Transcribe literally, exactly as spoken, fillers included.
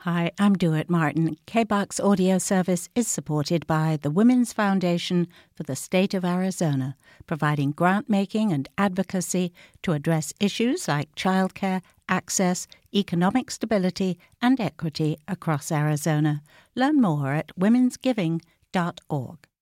Hi, I'm Dewitt Martin. K B A C's audio service is supported by the Women's Foundation for the State of Arizona, providing grant-making and advocacy to address issues like childcare, access, economic stability, and equity across Arizona. Learn more at womens giving dot org.